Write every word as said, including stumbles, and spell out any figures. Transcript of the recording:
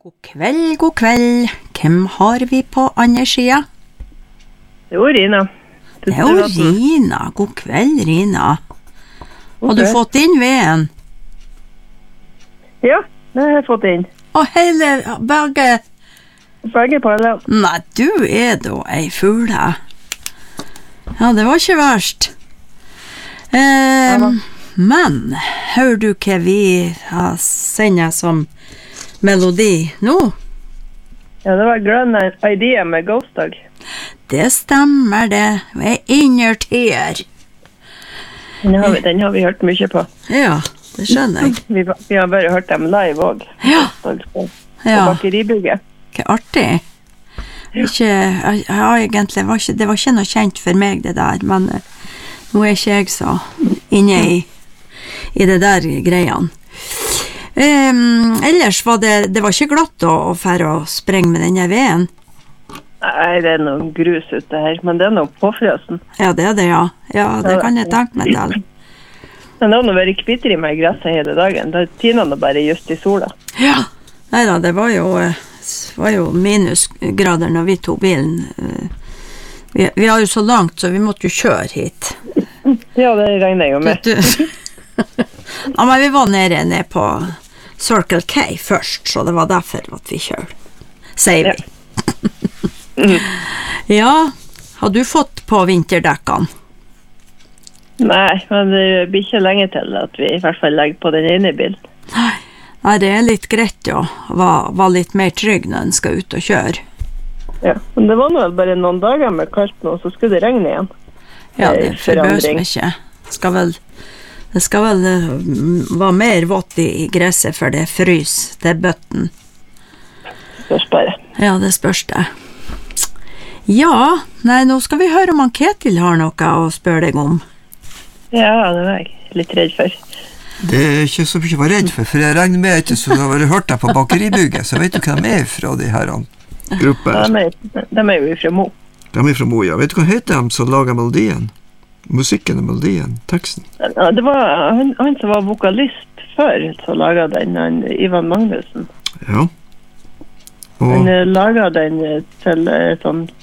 God kveld, god kveld. Hvem har vi på andre sida? Det er jo Rina. Det er jo Rina. God kveld, Rina. Har du fått inn veden? Ja, det har jeg fått inn. Og hele, begge... Begge paller. Nei, du er da ei fugle. Ja, det var ikke verst. Eh, Ja. Men, hører du hva vi har sendt som melodi nå? Ja, det var Grand Idea med Ghost Dog. Det stemmer det. Jeg innertier. Den har, vi, den har vi hørt mye på. Ja, det skjønner jeg. Vi, vi har bare hørt dem live også. Ja. På, på Ja, bakeribygget. hva artig. Ikke, jeg, jeg, egentlig, var ikke, det var ikke noe kjent for meg det der, men eh, nå er ikke jeg så inne i, i det der greiene. Um, ellers var det, det var ikke glatt å, å fære og sprenge med denne veden. Nei, det er noen grus ute her, men det er noe påfrøsen. Ja, det er det, ja. Ja, det kan jeg tenke meg til. Men det har noe vært kvitter i meg i gresset hele dagen. Da tiner det bare just i sola. Ja, neida, det var jo, eh, var jo minusgrader når vi tog bilen. Eh, Vi, vi har jo så langt, så vi måtte jo kjøre hit. Ja, det regner jeg jo med. Vet du? Ja, men vi var nede, nede på Circle K først, så det var derfor at vi kjørte. Sier vi. Mm. Ja, har du fått på vinterdekkene? Nei, men det blir ikke lenge til at vi i hvert fall legger på den ene bilen. Nei, nei, det er litt greit å være, være litt mer trygg når en skal ut og kjøre. Ja, men det var nå bare noen dager med kaldt nå, så skulle det regne igjen. Ja, det Eh, forbøs forandring. meg ikke. Det skal vel, det skal vel eh, være mer vått i, i gresset for det frys til bøtten. Spørs bare. Ja, det spørs det. Ja, nei, nå skal vi høre om han Ketil har noe å spørre deg om. Ja, det var jeg litt redd for. Det er ikke så mye å være redd for, for jeg regner med ikke så du har vært hørt deg på bakeribygget, så vet du hva de er fra, de her grupper. De er, de er jo fra Mo. De er fra Moja. Vet du hva heter de som lager melodien? Musikken og melodien, teksten. Ja, det var han, han som var vokalist før, som laget den, han, Ivan Magnussen. Ja. Og Han eh, laget den eh, til eh, sånn